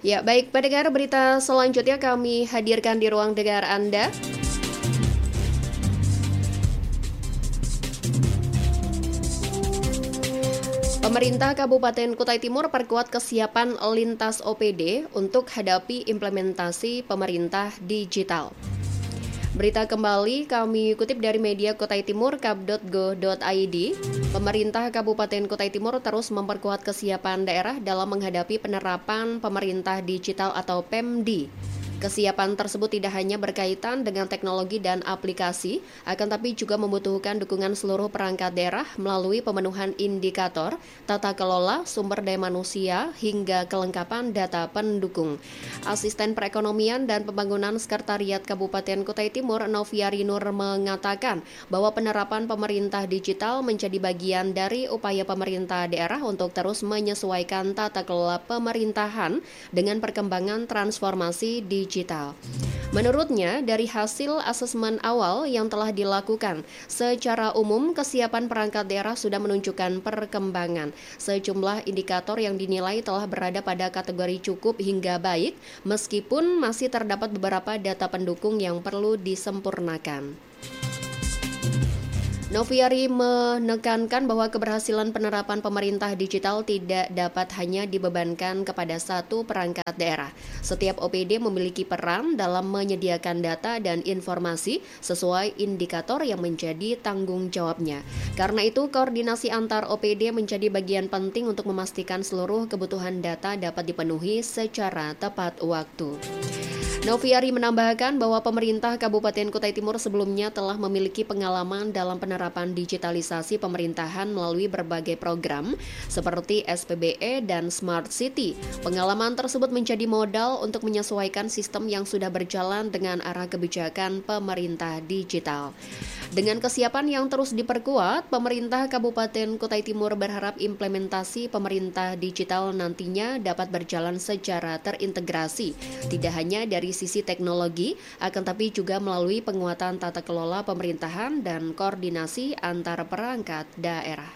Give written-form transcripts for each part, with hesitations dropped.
Ya, baik pendengar, berita selanjutnya kami hadirkan di ruang dengar Anda. Pemerintah Kabupaten Kutai Timur perkuat kesiapan lintas OPD untuk hadapi implementasi pemerintah digital. Berita kembali kami kutip dari media Kutai Timur kap.go.id. Pemerintah Kabupaten Kutai Timur terus memperkuat kesiapan daerah dalam menghadapi penerapan pemerintah digital atau PEMDI. Kesiapan tersebut tidak hanya berkaitan dengan teknologi dan aplikasi, akan tapi juga membutuhkan dukungan seluruh perangkat daerah melalui pemenuhan indikator, tata kelola, sumber daya manusia, hingga kelengkapan data pendukung. Asisten Perekonomian dan Pembangunan Sekretariat Kabupaten Kutai Timur, Noviari Nur, mengatakan bahwa penerapan pemerintah digital menjadi bagian dari upaya pemerintah daerah untuk terus menyesuaikan tata kelola pemerintahan dengan perkembangan transformasi digital. Menurutnya, dari hasil asesmen awal yang telah dilakukan, secara umum kesiapan perangkat daerah sudah menunjukkan perkembangan. Sejumlah indikator yang dinilai telah berada pada kategori cukup hingga baik, meskipun masih terdapat beberapa data pendukung yang perlu disempurnakan. Noviari menekankan bahwa keberhasilan penerapan pemerintah digital tidak dapat hanya dibebankan kepada satu perangkat daerah. Setiap OPD memiliki peran dalam menyediakan data dan informasi sesuai indikator yang menjadi tanggung jawabnya. Karena itu, koordinasi antar OPD menjadi bagian penting untuk memastikan seluruh kebutuhan data dapat dipenuhi secara tepat waktu. Noviari menambahkan bahwa pemerintah Kabupaten Kutai Timur sebelumnya telah memiliki pengalaman dalam penerapan digitalisasi pemerintahan melalui berbagai program seperti SPBE dan Smart City. Pengalaman tersebut menjadi modal untuk menyesuaikan sistem yang sudah berjalan dengan arah kebijakan pemerintah digital. Dengan kesiapan yang terus diperkuat, pemerintah Kabupaten Kutai Timur berharap implementasi pemerintah digital nantinya dapat berjalan secara terintegrasi, tidak hanya dari sisi teknologi, akan tapi juga melalui penguatan tata kelola pemerintahan dan koordinasi antar perangkat daerah.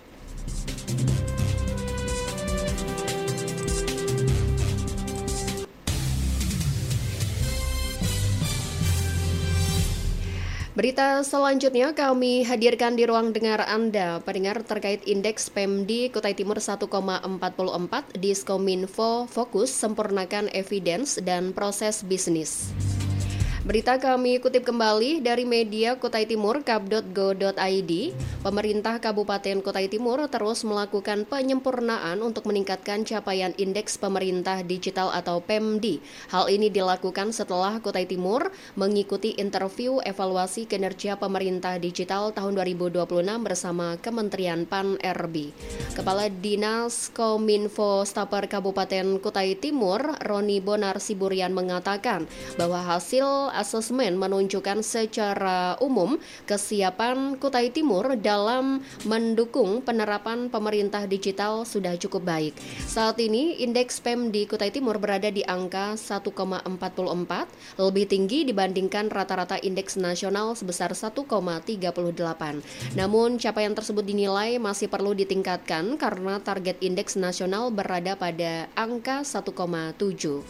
Berita selanjutnya kami hadirkan di ruang dengar Anda, pendengar, terkait indeks PEMDI Kutai Timur 1,44, Diskominfo fokus sempurnakan evidence dan proses bisnis. Berita kami kutip kembali dari media Kutai Timur kap.go.id. Pemerintah Kabupaten Kutai Timur terus melakukan penyempurnaan untuk meningkatkan capaian indeks pemerintah digital atau PEMDI. Hal ini dilakukan setelah Kutai Timur mengikuti interview evaluasi kinerja pemerintah digital tahun 2026 bersama Kementerian PAN-RB. Kepala Dinas Kominfo Staper Kabupaten Kutai Timur, Roni Bonar Siburian, mengatakan bahwa hasil asesmen menunjukkan secara umum kesiapan Kutai Timur dalam mendukung penerapan pemerintah digital sudah cukup baik. Saat ini indeks PEM di Kutai Timur berada di angka 1,44, lebih tinggi dibandingkan rata-rata indeks nasional sebesar 1,38. Namun capaian tersebut dinilai masih perlu ditingkatkan karena target indeks nasional berada pada angka 1,7.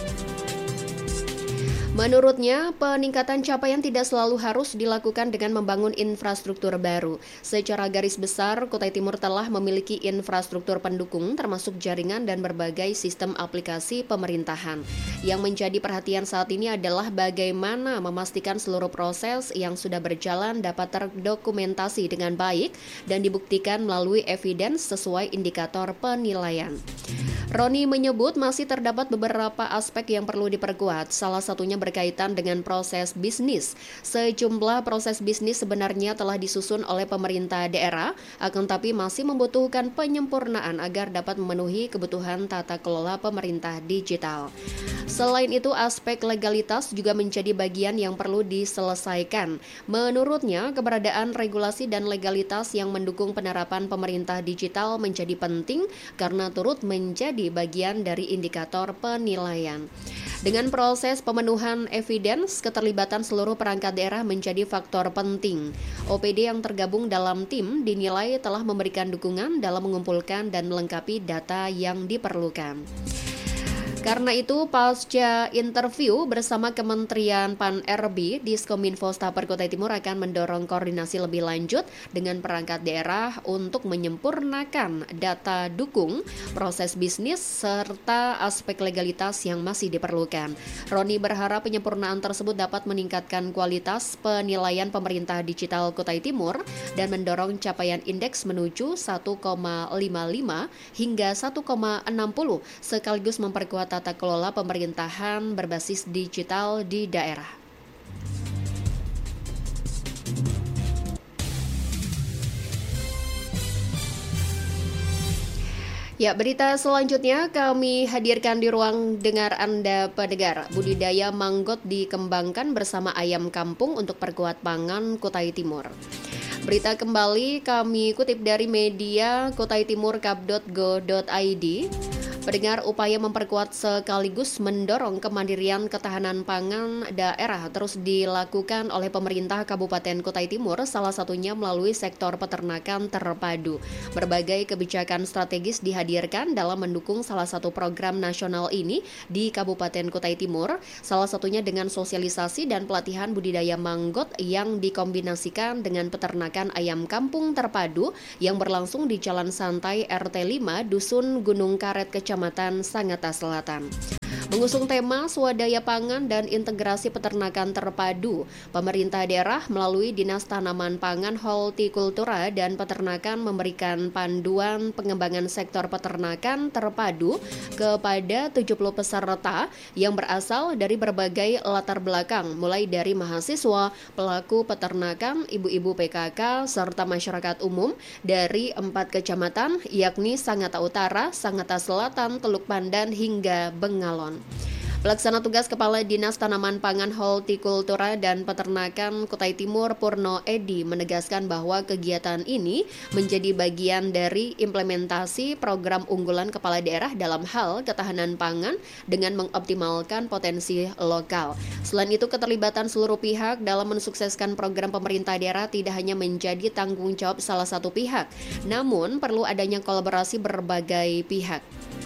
Menurutnya, peningkatan capaian tidak selalu harus dilakukan dengan membangun infrastruktur baru. Secara garis besar, Kutai Timur telah memiliki infrastruktur pendukung termasuk jaringan dan berbagai sistem aplikasi pemerintahan. Yang menjadi perhatian saat ini adalah bagaimana memastikan seluruh proses yang sudah berjalan dapat terdokumentasi dengan baik dan dibuktikan melalui evidence sesuai indikator penilaian. Roni menyebut masih terdapat beberapa aspek yang perlu diperkuat, salah satunya berkaitan dengan proses bisnis. Sejumlah proses bisnis sebenarnya telah disusun oleh pemerintah daerah, akan tapi masih membutuhkan penyempurnaan agar dapat memenuhi kebutuhan tata kelola pemerintah digital. Selain itu, aspek legalitas juga menjadi bagian yang perlu diselesaikan. Menurutnya, keberadaan regulasi dan legalitas yang mendukung penerapan pemerintah digital menjadi penting karena turut menjadi bagian dari indikator penilaian. Dengan proses pemenuhan evidence, keterlibatan seluruh perangkat daerah menjadi faktor penting. OPD yang tergabung dalam tim dinilai telah memberikan dukungan dalam mengumpulkan dan melengkapi data yang diperlukan. Karena itu, pasca interview bersama Kementerian Pan-RB, Diskominfo Staper Kutai Timur akan mendorong koordinasi lebih lanjut dengan perangkat daerah untuk menyempurnakan data dukung, proses bisnis, serta aspek legalitas yang masih diperlukan. Roni berharap penyempurnaan tersebut dapat meningkatkan kualitas penilaian pemerintah digital Kutai Timur dan mendorong capaian indeks menuju 1,55 hingga 1,60 sekaligus memperkuat tata kelola pemerintahan berbasis digital di daerah. Ya, berita selanjutnya kami hadirkan di ruang dengar Anda pendengar. Budidaya manggot dikembangkan bersama ayam kampung untuk perkuat pangan Kutai Timur. Berita kembali kami kutip dari media kutaitimur.kap.go.id. Pendengar, upaya memperkuat sekaligus mendorong kemandirian ketahanan pangan daerah terus dilakukan oleh pemerintah Kabupaten Kutai Timur, salah satunya melalui sektor peternakan terpadu. Berbagai kebijakan strategis dihadirkan dalam mendukung salah satu program nasional ini di Kabupaten Kutai Timur, salah satunya dengan sosialisasi dan pelatihan budidaya manggot yang dikombinasikan dengan peternakan ayam kampung terpadu yang berlangsung di Jalan Santai RT 5, Dusun Gunung Karet, Kecamatan Sangatta Selatan. Mengusung tema swadaya pangan dan integrasi peternakan terpadu, pemerintah daerah melalui Dinas Tanaman Pangan, Hortikultura dan Peternakan memberikan panduan pengembangan sektor peternakan terpadu kepada 70 peserta yang berasal dari berbagai latar belakang, mulai dari mahasiswa, pelaku peternakan, ibu-ibu PKK, serta masyarakat umum dari 4 kecamatan, yakni Sangatta Utara, Sangatta Selatan, Teluk Pandan, hingga Bengalon. Pelaksana tugas Kepala Dinas Tanaman Pangan, Hortikultura dan Peternakan Kutai Timur, Purno Edi, menegaskan bahwa kegiatan ini menjadi bagian dari implementasi program unggulan Kepala Daerah dalam hal ketahanan pangan dengan mengoptimalkan potensi lokal. Selain itu, keterlibatan seluruh pihak dalam mensukseskan program pemerintah daerah tidak hanya menjadi tanggung jawab salah satu pihak, namun perlu adanya kolaborasi berbagai pihak.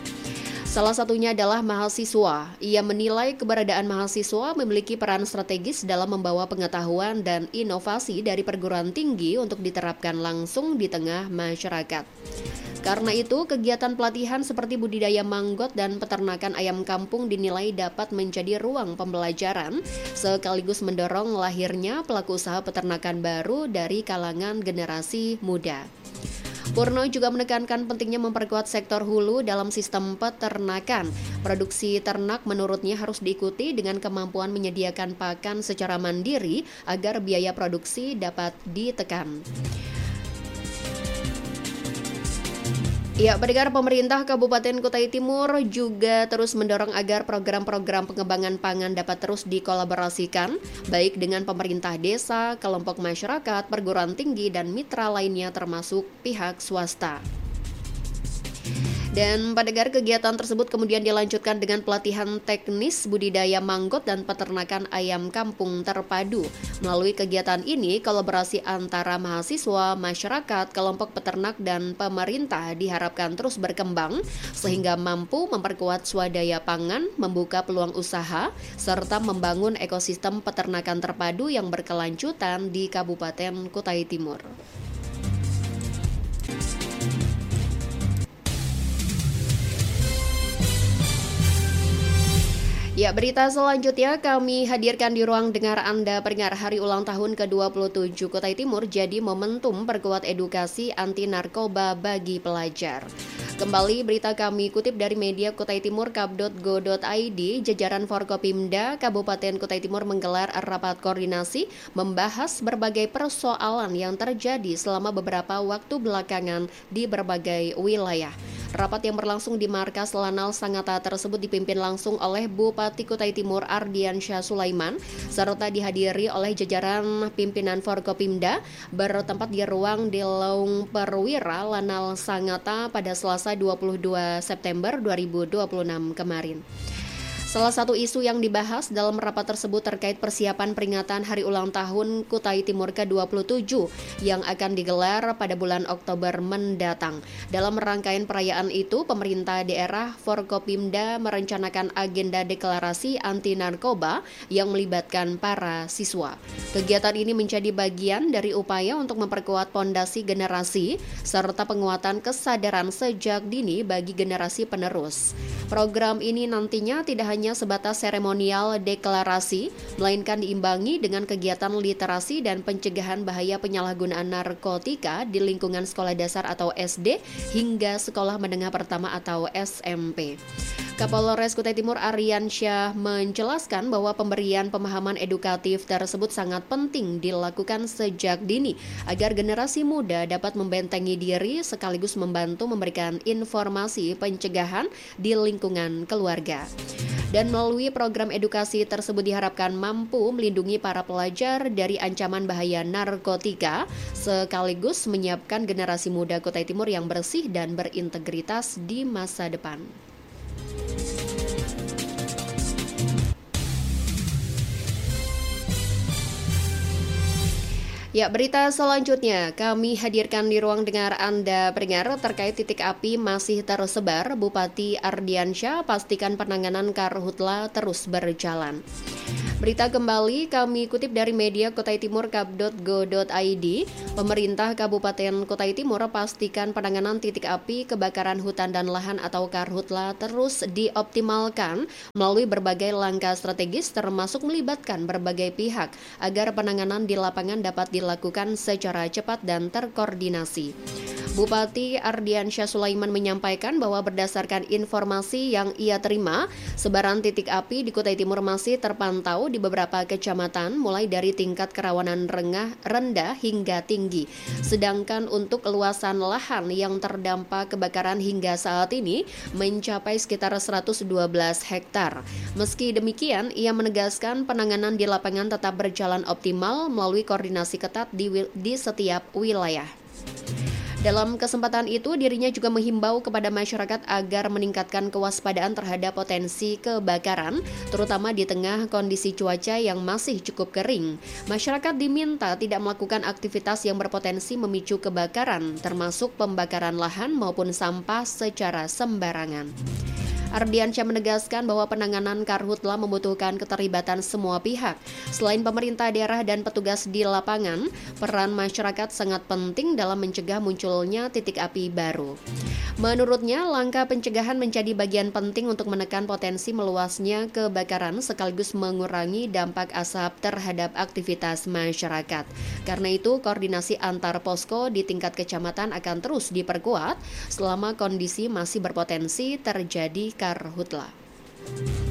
Salah satunya adalah mahasiswa. Ia menilai keberadaan mahasiswa memiliki peran strategis dalam membawa pengetahuan dan inovasi dari perguruan tinggi untuk diterapkan langsung di tengah masyarakat. Karena itu, kegiatan pelatihan seperti budidaya manggot dan peternakan ayam kampung dinilai dapat menjadi ruang pembelajaran, sekaligus mendorong lahirnya pelaku usaha peternakan baru dari kalangan generasi muda. Purno juga menekankan pentingnya memperkuat sektor hulu dalam sistem peternakan. Produksi ternak menurutnya harus diikuti dengan kemampuan menyediakan pakan secara mandiri agar biaya produksi dapat ditekan. Ya, pendengar, pemerintah Kabupaten Kutai Timur juga terus mendorong agar program-program pengembangan pangan dapat terus dikolaborasikan, baik dengan pemerintah desa, kelompok masyarakat, perguruan tinggi, dan mitra lainnya termasuk pihak swasta. Dan pendengar, kegiatan tersebut kemudian dilanjutkan dengan pelatihan teknis budidaya manggot dan peternakan ayam kampung terpadu. Melalui kegiatan ini, kolaborasi antara mahasiswa, masyarakat, kelompok peternak, dan pemerintah diharapkan terus berkembang sehingga mampu memperkuat swadaya pangan, membuka peluang usaha, serta membangun ekosistem peternakan terpadu yang berkelanjutan di Kabupaten Kutai Timur. Ya, berita selanjutnya kami hadirkan di ruang dengar Anda pendengar. Hari ulang tahun ke-27 Kutai Timur jadi momentum perkuat edukasi anti narkoba bagi pelajar. Kembali berita kami kutip dari media kutaitimur.kap.go.id. Jajaran Forkopimda Kabupaten Kutai Timur menggelar rapat koordinasi membahas berbagai persoalan yang terjadi selama beberapa waktu belakangan di berbagai wilayah. Rapat yang berlangsung di markas Lanal Sangatta tersebut dipimpin langsung oleh Bupati Kutai Timur Ardiansyah Sulaiman serta dihadiri oleh jajaran pimpinan Forkopimda bertempat di ruang Dilaung Perwira Lanal Sangatta pada Selasa 22 September 2026 kemarin. Salah satu isu yang dibahas dalam rapat tersebut terkait persiapan peringatan Hari Ulang Tahun Kutai Timur ke-27 yang akan digelar pada bulan Oktober mendatang. Dalam rangkaian perayaan itu, pemerintah daerah Forkopimda merencanakan agenda deklarasi anti narkoba yang melibatkan para siswa. Kegiatan ini menjadi bagian dari upaya untuk memperkuat pondasi generasi serta penguatan kesadaran sejak dini bagi generasi penerus. Program ini nantinya tidak hanya sebatas seremonial deklarasi, melainkan diimbangi dengan kegiatan literasi dan pencegahan bahaya penyalahgunaan narkotika di lingkungan sekolah dasar atau SD hingga sekolah menengah pertama atau SMP. Kapolres Kutai Timur Aryansyah menjelaskan bahwa pemberian pemahaman edukatif tersebut sangat penting dilakukan sejak dini agar generasi muda dapat membentengi diri sekaligus membantu memberikan informasi pencegahan di lingkungan keluarga. Dan melalui program edukasi tersebut diharapkan mampu melindungi para pelajar dari ancaman bahaya narkotika sekaligus menyiapkan generasi muda Kutai Timur yang bersih dan berintegritas di masa depan. Ya, berita selanjutnya kami hadirkan di ruang dengar Anda pendengar terkait titik api masih tersebar. Bupati Ardiansyah pastikan penanganan karhutla terus berjalan. Berita kembali kami kutip dari media kotaitimur.go.id. Pemerintah Kabupaten Kutai Timur pastikan penanganan titik api kebakaran hutan dan lahan atau karhutla terus dioptimalkan melalui berbagai langkah strategis termasuk melibatkan berbagai pihak agar penanganan di lapangan dapat dilakukan secara cepat dan terkoordinasi. Bupati Ardiansyah Sulaiman menyampaikan bahwa berdasarkan informasi yang ia terima, sebaran titik api di Kutai Timur masih terpantau di beberapa kecamatan mulai dari tingkat kerawanan rendah hingga tinggi. Sedangkan untuk luasan lahan yang terdampak kebakaran hingga saat ini mencapai sekitar 112 hektar. Meski demikian, ia menegaskan penanganan di lapangan tetap berjalan optimal melalui koordinasi ketat di setiap wilayah. Dalam kesempatan itu, dirinya juga menghimbau kepada masyarakat agar meningkatkan kewaspadaan terhadap potensi kebakaran, terutama di tengah kondisi cuaca yang masih cukup kering. Masyarakat diminta tidak melakukan aktivitas yang berpotensi memicu kebakaran, termasuk pembakaran lahan maupun sampah secara sembarangan. Ardiansyah menegaskan bahwa penanganan karhutla membutuhkan keterlibatan semua pihak. Selain pemerintah daerah dan petugas di lapangan, peran masyarakat sangat penting dalam mencegah munculnya titik api baru. Menurutnya, langkah pencegahan menjadi bagian penting untuk menekan potensi meluasnya kebakaran sekaligus mengurangi dampak asap terhadap aktivitas masyarakat. Karena itu, koordinasi antar posko di tingkat kecamatan akan terus diperkuat selama kondisi masih berpotensi terjadi karhutla.